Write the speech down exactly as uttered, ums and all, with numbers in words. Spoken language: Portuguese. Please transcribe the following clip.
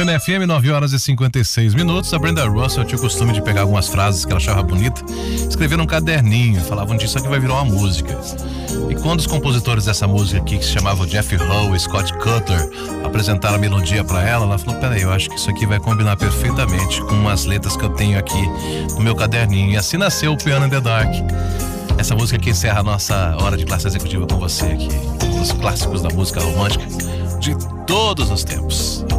Morena F M, nove horas e cinquenta e seis minutos. A Brenda Russell tinha o costume de pegar algumas frases que ela achava bonita, escrever num caderninho, falavam disso aqui vai virar uma música. E quando os compositores dessa música aqui, que se chamavam Jeff Howe e Scott Cutler, apresentaram a melodia pra ela, ela falou, peraí, eu acho que isso aqui vai combinar perfeitamente com umas letras que eu tenho aqui no meu caderninho. E assim nasceu o Piano in the Dark. Essa música que encerra a nossa hora de classe executiva com você aqui. Um dos clássicos da música romântica de todos os tempos.